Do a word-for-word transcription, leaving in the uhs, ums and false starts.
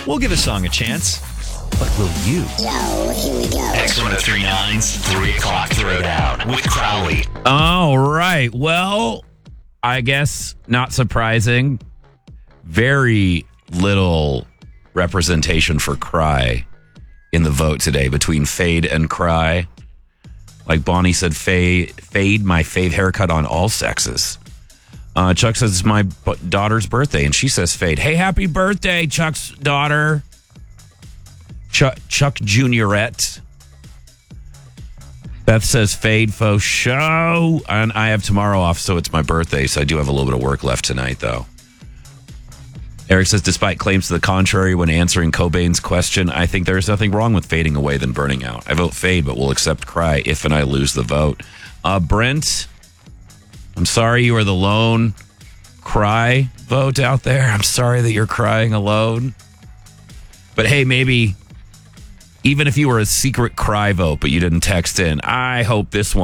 We'll give a song a chance. But will you? So, here we go. X one oh three nine's three o'clock Throwdown with Crowley. All right. Well, I guess not surprising. Very little representation for Cry in the vote today between Fade and Cry. Like Bonnie said, fade, fade my fave haircut on all sexes. Uh, Chuck says it's my b- daughter's birthday, and she says fade. Hey, happy birthday, Chuck's daughter. Chuck, Chuck Juniorette. Beth says fade faux show. And I have tomorrow off, so it's my birthday, so I do have a little bit of work left tonight, though. Eric says, despite claims to the contrary when answering Cobain's question, I think there's nothing wrong with fading away than burning out. I vote fade, but will accept Cry if and I lose the vote. Uh, Brent, I'm sorry you are the lone Cry vote out there. I'm sorry that you're crying alone. But hey, maybe even if you were a secret Cry vote, but you didn't text in, I hope this one